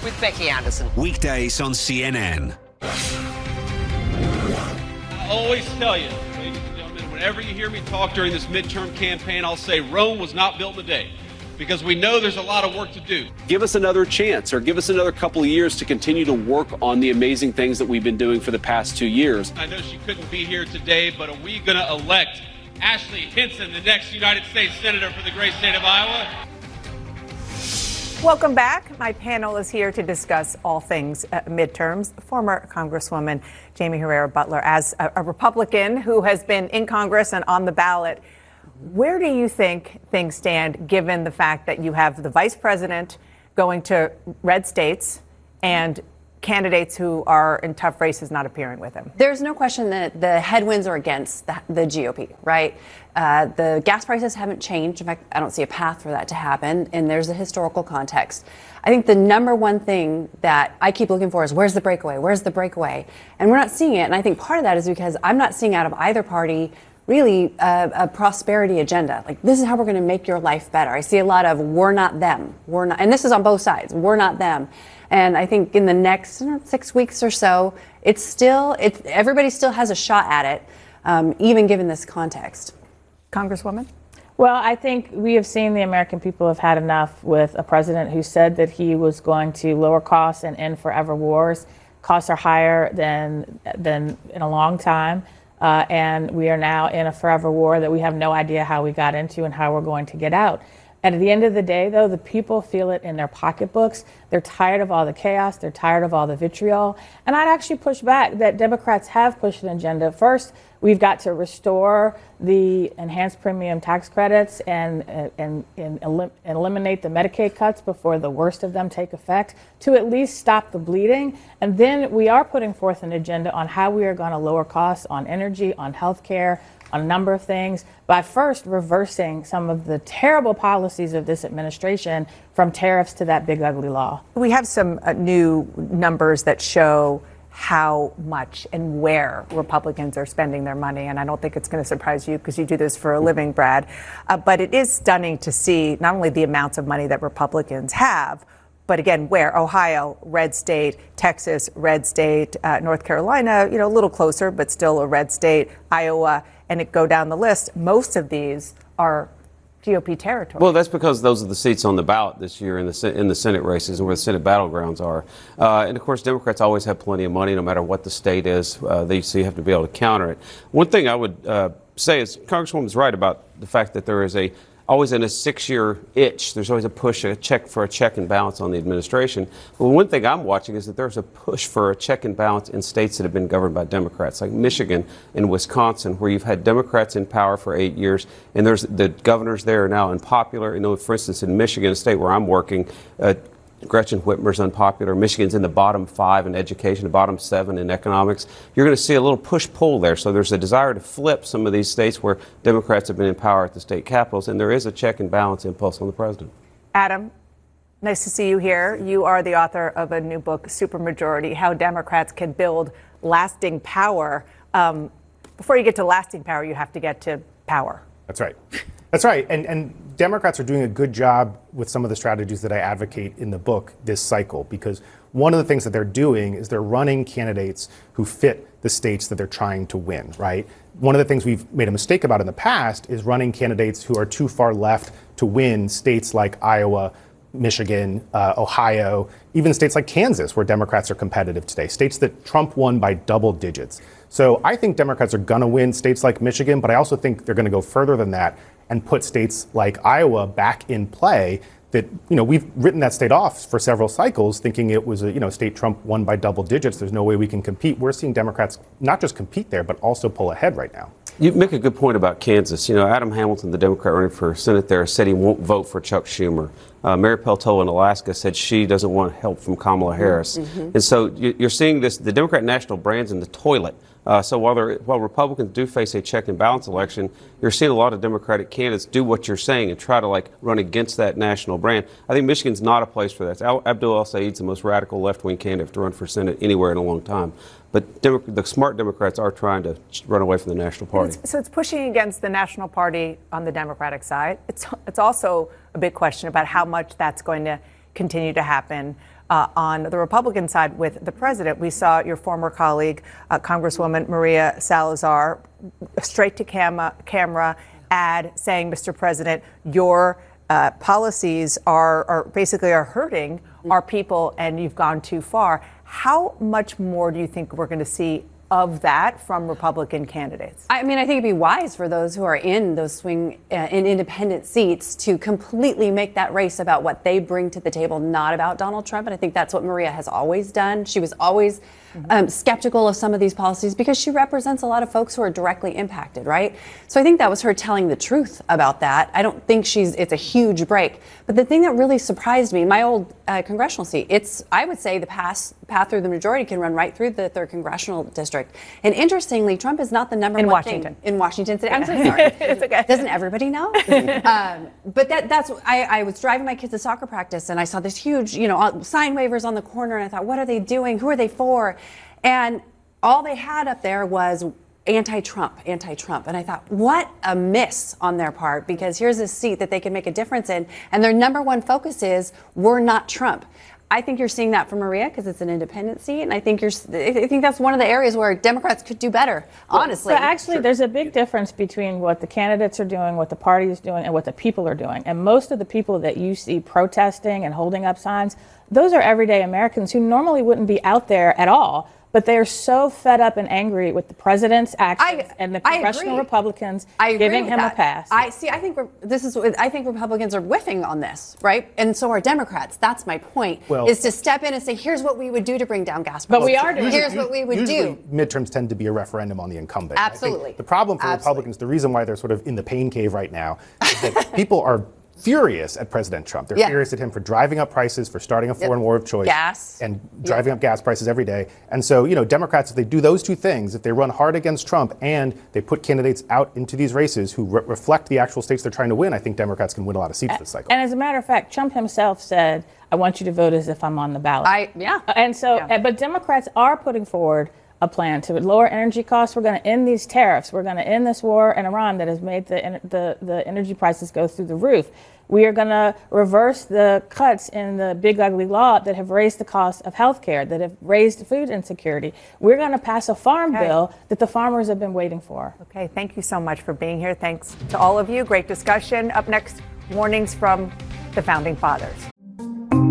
with Becky Anderson. Weekdays on CNN. I always tell you, ladies and gentlemen, whenever you hear me talk during this midterm campaign, I'll say Rome was not built in a day, because we know there's a lot of work to do. Give us another chance, or give us another couple of years to continue to work on the amazing things that we've been doing for the past 2 years. I know she couldn't be here today, but are we going to elect Ashley Hinson, the next United States Senator for the great state of Iowa? Welcome back. My panel is here to discuss all things midterms. Former Congresswoman Jaime Herrera Beutler, as a Republican who has been in Congress and on the ballot, where do you think things stand given the fact that you have the vice president going to red states and candidates who are in tough races not appearing with him? There's no question that the headwinds are against the GOP, right? The gas prices haven't changed. In fact, I don't see a path for that to happen. And there's a historical context. I think the number one thing that I keep looking for is where's the breakaway? Where's the breakaway? And we're not seeing it. And I think part of that is because I'm not seeing out of either party really a prosperity agenda. Like, this is how we're going to make your life better. I see a lot of we're not them. We're not, and this is on both sides. We're not them. And I think in the next 6 weeks or so, everybody still has a shot at it, even given this context. Congresswoman? Well, I think we have seen the American people have had enough with a president who said that he was going to lower costs and end forever wars. Costs are higher than in a long time. And we are now in a forever war that we have no idea how we got into and how we're going to get out. And at the end of the day, though, the people feel it in their pocketbooks. They're tired of all the chaos. They're tired of all the vitriol. And I'd actually push back that Democrats have pushed an agenda. First, we've got to restore the enhanced premium tax credits and eliminate the Medicaid cuts before the worst of them take effect to at least stop the bleeding. And then we are putting forth an agenda on how we are going to lower costs on energy, on health care, on a number of things, by first reversing some of the terrible policies of this administration, from tariffs to that big ugly law. We have some new numbers that show how much and where Republicans are spending their money. And I don't think it's going to surprise you because you do this for a living, Brad. But it is stunning to see not only the amounts of money that Republicans have, but again, where? Ohio, red state; Texas, red state; North Carolina, a little closer, but still a red state; Iowa, and it go down the list. Most of these are GOP territory. Well, that's because those are the seats on the ballot this year in the Senate races and where the Senate battlegrounds are. And of course, Democrats always have plenty of money, no matter what the state is. So you have to be able to counter it. One thing I would say is Congresswoman's right about the fact that there is always in a 6-year itch. There's always a check and balance on the administration. But one thing I'm watching is that there's a push for a check and balance in states that have been governed by Democrats, like Michigan and Wisconsin, where you've had Democrats in power for 8 years, and there's the governors there are now unpopular. For instance, in Michigan, a state where I'm working, Gretchen Whitmer's unpopular. Michigan's in the bottom 5 in education, the bottom 7 in economics. You're going to see a little push-pull there. So there's a desire to flip some of these states where Democrats have been in power at the state capitals, and there is a check and balance impulse on the president. Adam, nice to see you here. You are the author of a new book, Supermajority: How Democrats Can Build Lasting Power. Before you get to lasting power, you have to get to power. That's right. That's right. And Democrats are doing a good job with some of the strategies that I advocate in the book this cycle, because one of the things that they're doing is they're running candidates who fit the states that they're trying to win, right? One of the things we've made a mistake about in the past is running candidates who are too far left to win states like Iowa, Michigan, Ohio, even states like Kansas, where Democrats are competitive today, states that Trump won by double digits. So I think Democrats are going to win states like Michigan, but I also think they're going to go further than that and put states like Iowa back in play. That, we've written that state off for several cycles, thinking it was a, state Trump won by double digits. There's no way we can compete. We're seeing Democrats not just compete there, but also pull ahead right now. You make a good point about Kansas. Adam Hamilton, the Democrat running for Senate there, said he won't vote for Chuck Schumer. Mary Peltola in Alaska said she doesn't want help from Kamala Harris. Mm-hmm. And so you're seeing this, the Democrat national brand's in the toilet. So while Republicans do face a check and balance election, you're seeing a lot of Democratic candidates do what you're saying and try to run against that national brand. I think Michigan's not a place for that. Abdul El-Said's the most radical left-wing candidate to run for Senate anywhere in a long time. But the smart Democrats are trying to run away from the national party. So it's pushing against the national party on the Democratic side. It's also a big question about how much that's going to continue to happen on the Republican side with the president. We saw your former colleague, Congresswoman Maria Salazar, straight to camera ad saying, Mr. President, your policies are basically hurting our people and you've gone too far. How much more do you think we're going to see of that from Republican candidates? I mean, I think it'd be wise for those who are in those swing in independent seats to completely make that race about what they bring to the table, not about Donald Trump. And I think that's what Maria has always done. She was always skeptical of some of these policies because she represents a lot of folks who are directly impacted, right? So I think that was her telling the truth about that. I don't think it's a huge break. But the thing that really surprised me, my old congressional seat, I would say the path through the majority can run right through the 3rd congressional district. And interestingly, Trump is not the number one thing in Washington State. I'm so sorry. It's okay. Doesn't everybody know? But that's I was driving my kids to soccer practice and I saw this huge, sign wavers on the corner and I thought, what are they doing? Who are they for? And all they had up there was anti-Trump. And I thought, what a miss on their part, because here's a seat that they can make a difference in. And their number one focus is, we're not Trump. I think you're seeing that from Maria because it's an independent seat. And I think that's one of the areas where Democrats could do better, honestly. But actually, there's a big difference between what the candidates are doing, what the party is doing, and what the people are doing. And most of the people that you see protesting and holding up signs, those are everyday Americans who normally wouldn't be out there at all. But they are so fed up and angry with the president's actions and the congressional Republicans giving him a pass. I think Republicans are whiffing on this, right? And so are Democrats. That's my point. Is to step in and say, here's what we would do to bring down gas prices. But we are doing. Here's what we would do. Midterms tend to be a referendum on the incumbent. Absolutely. I think the problem for Republicans, the reason why they're sort of in the pain cave right now, is that people are furious at President Trump. They're furious at him for driving up prices, for starting a foreign war of choice, and driving up gas prices every day. And so, Democrats, if they do those two things, if they run hard against Trump and they put candidates out into these races who reflect the actual states they're trying to win, I think Democrats can win a lot of seats this cycle. And as a matter of fact, Trump himself said, I want you to vote as if I'm on the ballot. But Democrats are putting forward a plan to lower energy costs. We're going to end these tariffs. We're going to end this war in Iran that has made the energy prices go through the roof. We are going to reverse the cuts in the big ugly law that have raised the cost of health care, that have raised food insecurity. We're going to pass a farm bill that the farmers have been waiting for. Okay, thank you so much for being here. Thanks to all of you. Great discussion. Up next, warnings from the Founding Fathers.